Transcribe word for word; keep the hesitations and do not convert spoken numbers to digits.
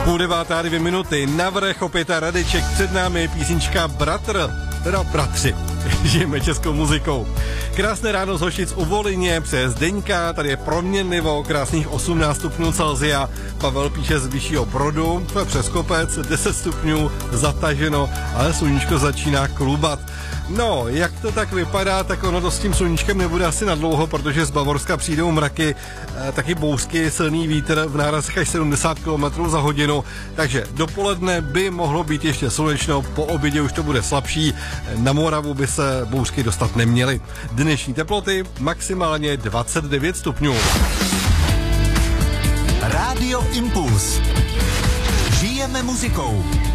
Půl devátá dvě minuty, navrch opět a Radeček, před námi písnička Bratr, teda bratři, žijeme českou muzikou. Krásné ráno z Hošic u Volině přes Deňka, tady je proměnlivo, krásných osmnáct stupňů Celsia, Pavel píše z Vyššího Brodu, to je přes kopec, deset stupňů, zataženo, ale sluníčko začíná klubat. No, jak to tak vypadá, tak ono to s tím sluníčkem nebude asi nadlouho, protože z Bavorska přijdou mraky, eh, taky bouřky, silný vítr v nárazech až sedmdesát kilometrů za hodinu, takže dopoledne by mohlo být ještě slunečno, po obědě už to bude slabší, na Moravu by se bouřky dostat neměly. Dnešní teploty maximálně dvacet devět stupňů. Rádio Impuls. Žijeme muzikou.